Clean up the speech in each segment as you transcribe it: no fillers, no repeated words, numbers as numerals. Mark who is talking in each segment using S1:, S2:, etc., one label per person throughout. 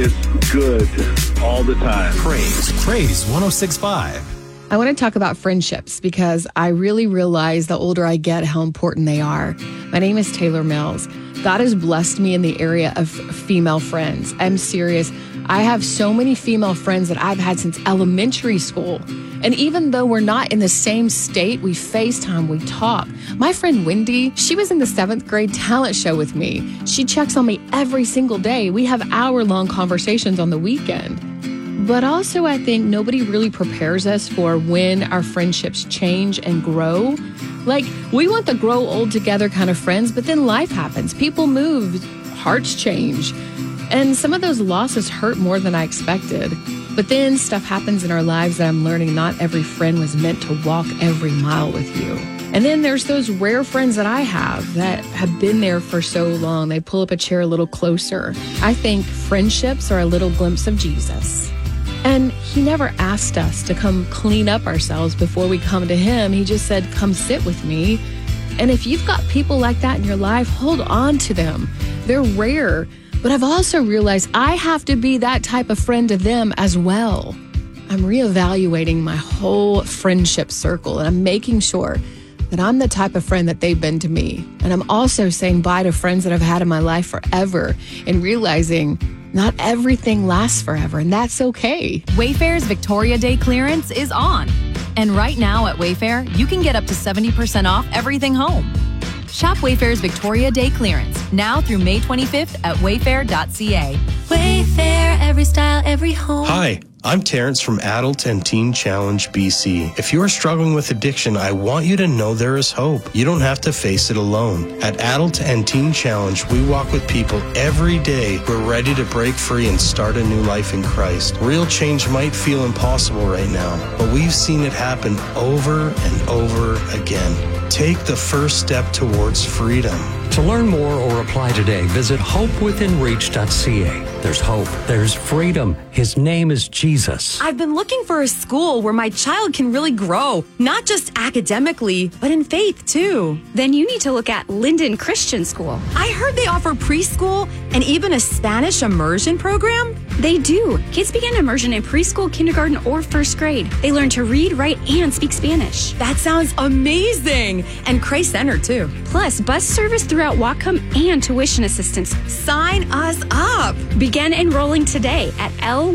S1: It's good all the time.
S2: Praise 106.5.
S3: I want to talk about friendships because I really realize the older I get how important they are. My name is Taylor Mills. God has blessed me in the area of female friends. I'm serious. I have so many female friends that I've had since elementary school. And even though we're not in the same state, we FaceTime, we talk. My friend Wendy, she was in the 7th grade talent show with me. She checks on me every single day. We have hour-long conversations on the weekend. But also, I think nobody really prepares us for when our friendships change and grow. Like, we want the grow old together kind of friends, but then life happens. People move, hearts change. And some of those losses hurt more than I expected. But then stuff happens in our lives that I'm learning not every friend was meant to walk every mile with you. And then there's those rare friends that I have that have been there for so long. They pull up a chair a little closer. I think friendships are a little glimpse of Jesus. And he never asked us to come clean up ourselves before we come to him. He just said, come sit with me. And if you've got people like that in your life, hold on to them. They're rare. But I've also realized I have to be that type of friend to them as well. I'm reevaluating my whole friendship circle, and I'm making sure that I'm the type of friend that they've been to me. And I'm also saying bye to friends that I've had in my life forever and realizing not everything lasts forever, and that's okay.
S4: Wayfair's Victoria Day clearance is on. And right now at Wayfair, you can get up to 70% off everything home. Shop Wayfair's Victoria Day clearance now through May 25th at wayfair.ca.
S5: Wayfair, every style, every home.
S6: Hi, I'm Terrence from Adult and Teen Challenge BC. If you are struggling with addiction, I want you to know there is hope. You don't have to face it alone. At Adult and Teen Challenge, we walk with people every day who are ready to break free and start a new life in Christ. Real change might feel impossible right now, but we've seen it happen over and over again. Take the first step towards freedom.
S7: To learn more or apply today, visit hopewithinreach.ca. There's hope. There's freedom. His name is Jesus.
S8: I've been looking for a school where my child can really grow, not just academically, but in faith too.
S5: Then you need to look at Linden Christian School.
S8: I heard they offer preschool and even a Spanish immersion program.
S5: They do. Kids begin immersion in preschool, kindergarten, or first grade. They learn to read, write, and speak Spanish.
S8: That sounds amazing. And Christ Center too.
S5: Plus, bus service throughout Whatcom and tuition assistance.
S8: Sign us up.
S5: Begin enrolling today at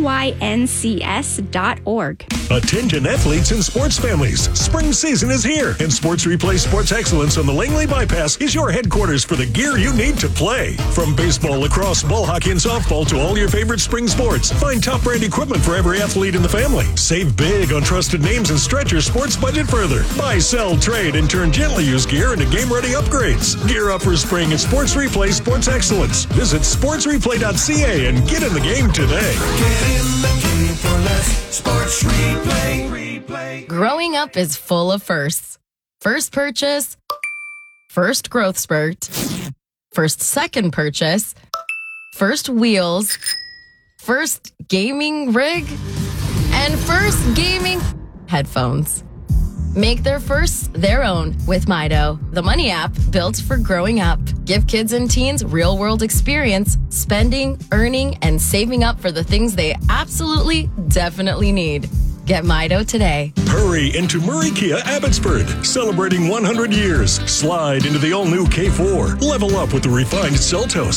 S5: lyncs.org.
S9: Attention athletes and sports families. Spring season is here, and Sports Replay Sports Excellence on the Langley Bypass is your headquarters for the gear you need to play. From baseball, lacrosse, ball hockey, and softball to all your favorite spring sports, find top brand equipment for every athlete in the family. Save big on trusted names and stretch your sports budget further. Buy, sell, trade, and turn gently used gear into game-ready upgrades. Gear up for spring at Sports Replay Sports Excellence. Visit sportsreplay.ca and get in the game today.
S10: Get in the game for less. Sports Replay.
S4: Growing up is full of firsts. First purchase, first growth spurt, first second purchase, first wheels, first gaming rig, and first gaming headphones. Make their firsts their own with Mido, the money app built for growing up. Give kids and teens real-world experience, spending, earning, and saving up for the things they absolutely, definitely need. Get Mido today.
S9: Hurry into Murray Kia Abbotsford, celebrating 100 years. Slide into the all-new K4. Level up with the refined Seltos.